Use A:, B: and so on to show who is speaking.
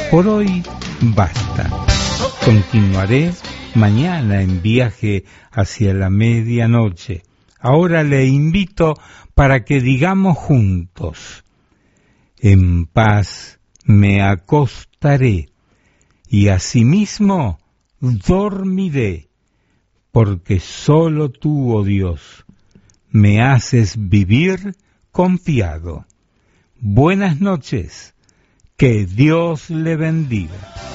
A: Por hoy basta. Continuaré mañana en viaje hacia la medianoche. Ahora le invito para que digamos juntos: en paz me acostaré y asimismo dormiré, porque solo tú, oh Dios, me haces vivir confiado. Buenas noches, que Dios le bendiga.